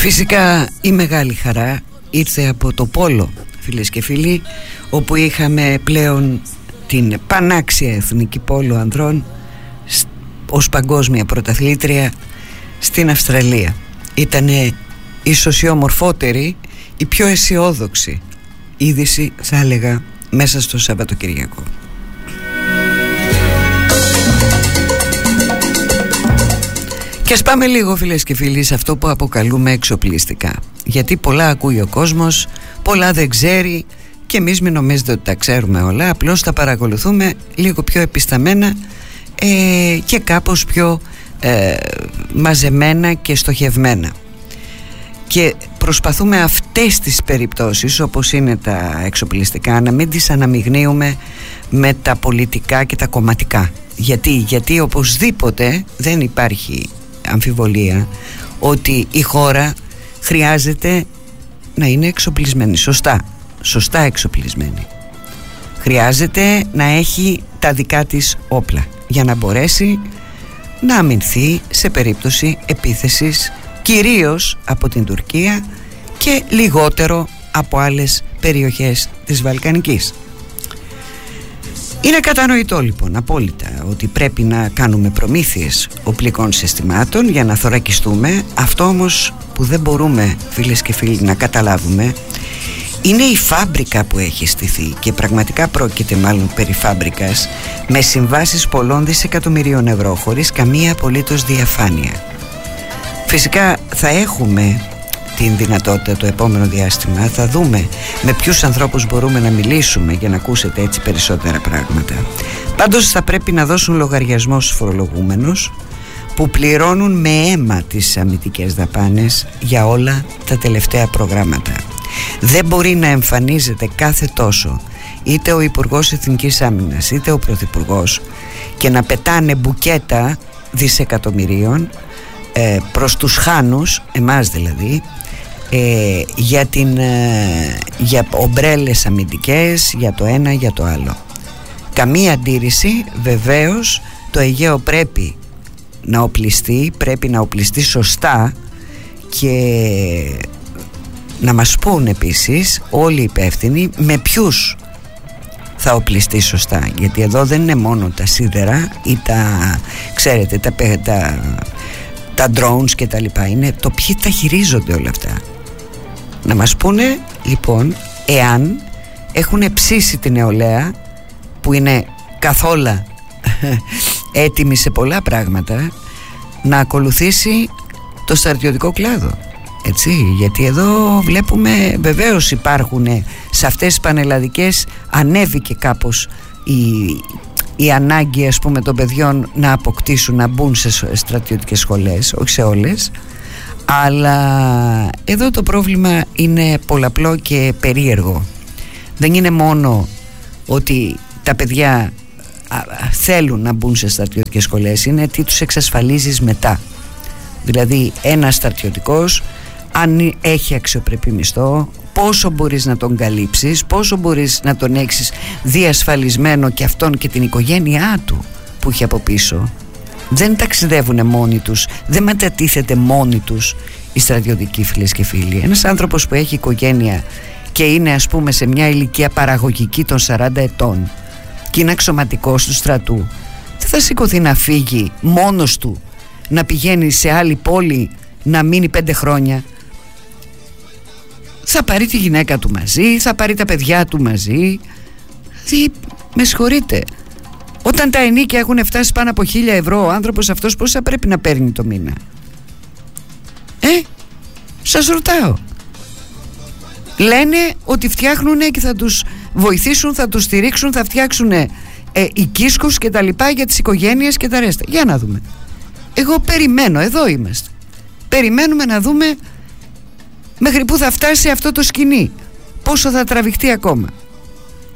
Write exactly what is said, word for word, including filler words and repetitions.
Φυσικά η μεγάλη χαρά ήρθε από το πόλο, φίλες και φίλοι, όπου είχαμε πλέον την πανάξια εθνική πόλο ανδρών ως παγκόσμια πρωταθλήτρια στην Αυστραλία. Ήτανε ίσως η ομορφότερη, η πιο αισιόδοξη είδηση, θα έλεγα, μέσα στο Σαββατοκυριακό. Και ας πάμε λίγο, φίλες και φίλοι, σε αυτό που αποκαλούμε εξοπλιστικά. Γιατί πολλά ακούει ο κόσμος, πολλά δεν ξέρει, και εμείς μην νομίζετε ότι τα ξέρουμε όλα, απλώς τα παρακολουθούμε λίγο πιο επισταμένα ε, και κάπως πιο ε, μαζεμένα και στοχευμένα. Και προσπαθούμε αυτές τις περιπτώσεις, όπως είναι τα εξοπλιστικά, να μην τις αναμειγνύουμε με τα πολιτικά και τα κομματικά. Γιατί, γιατί οπωσδήποτε δεν υπάρχει αμφιβολία ότι η χώρα χρειάζεται να είναι εξοπλισμένη, σωστά, σωστά εξοπλισμένη. Χρειάζεται να έχει τα δικά της όπλα για να μπορέσει να αμυνθεί σε περίπτωση επίθεσης, κυρίως από την Τουρκία και λιγότερο από άλλες περιοχές της Βαλκανικής. Είναι κατανοητό λοιπόν απόλυτα ότι πρέπει να κάνουμε προμήθειες οπλικών συστημάτων για να θωρακιστούμε. Αυτό όμως που δεν μπορούμε, φίλες και φίλοι, να καταλάβουμε είναι η φάμπρικα που έχει στηθεί, και πραγματικά πρόκειται μάλλον περί φάμπρικας, με συμβάσεις πολλών δισεκατομμυρίων ευρώ, χωρίς καμία απολύτως διαφάνεια. Φυσικά θα έχουμε την δυνατότητα το επόμενο διάστημα, θα δούμε με ποιους ανθρώπους μπορούμε να μιλήσουμε για να ακούσετε έτσι περισσότερα πράγματα. Πάντως θα πρέπει να δώσουν λογαριασμό στους φορολογούμενους που πληρώνουν με αίμα τις αμυντικές δαπάνες για όλα τα τελευταία προγράμματα. Δεν μπορεί να εμφανίζεται κάθε τόσο είτε ο Υπουργός Εθνικής Άμυνας είτε ο Πρωθυπουργός και να πετάνε μπουκέτα δισεκατομμυρίων ε, προς τους χάνους, εμάς δηλαδή, ε, για, την, ε, για ομπρέλες αμυντικές, για το ένα, για το άλλο. Καμία αντίρρηση. Βεβαίως το Αιγαίο πρέπει να οπλιστεί, πρέπει να οπλιστεί σωστά, και να μας πούν επίσης όλοι οι υπεύθυνοι με ποιους θα οπλιστεί σωστά, γιατί εδώ δεν είναι μόνο τα σίδερα ή τα, ξέρετε, τα, τα, τα drones και τα λοιπά, είναι το ποιοι τα χειρίζονται όλα αυτά. Να μας πούνε λοιπόν εάν έχουν ψήσει την νεολαία που είναι καθόλου έτοιμη σε πολλά πράγματα να ακολουθήσει το στρατιωτικό κλάδο. Έτσι, γιατί εδώ βλέπουμε, βεβαίως υπάρχουν σε αυτές τις πανελλαδικές, ανέβηκε κάπως η, η ανάγκη, ας πούμε, των παιδιών να αποκτήσουν, να μπουν σε στρατιωτικές σχολές, όχι σε όλες, αλλά εδώ το πρόβλημα είναι πολλαπλό και περίεργο. Δεν είναι μόνο ότι τα παιδιά θέλουν να μπουν σε στρατιωτικές σχολές, είναι τι τους εξασφαλίζεις μετά. Δηλαδή ένας στρατιωτικός, αν έχει αξιοπρεπή μισθό, πόσο μπορείς να τον καλύψεις, πόσο μπορείς να τον έχεις διασφαλισμένο και αυτόν και την οικογένειά του που έχει από πίσω. Δεν ταξιδεύουν μόνοι τους, δεν μετατίθεται μόνοι τους οι στρατιωτικοί, φίλες και φίλοι. Ένας άνθρωπος που έχει οικογένεια και είναι, ας πούμε, σε μια ηλικία παραγωγική των σαράντα ετών και είναι αξιωματικός του στρατού, δεν θα σηκωθεί να φύγει μόνος του, να πηγαίνει σε άλλη πόλη να μείνει πέντε χρόνια. Θα πάρει τη γυναίκα του μαζί, θα πάρει τα παιδιά του μαζί. Δηλαδή, με συγχωρείτε, όταν τα ενίκια έχουν φτάσει πάνω από χίλια ευρώ, ο άνθρωπος αυτός πόσα πρέπει να παίρνει το μήνα? Ε, σας ρωτάω. Λένε ότι φτιάχνουν και θα τους βοηθήσουν, θα τους στηρίξουν, θα φτιάξουν ε, οικίσκους και τα λοιπά για τις οικογένειες και τα ρέστα. Για να δούμε. Εγώ περιμένω, εδώ είμαστε. Περιμένουμε να δούμε μέχρι πού θα φτάσει αυτό το σκηνή, πόσο θα τραβηχτεί ακόμα.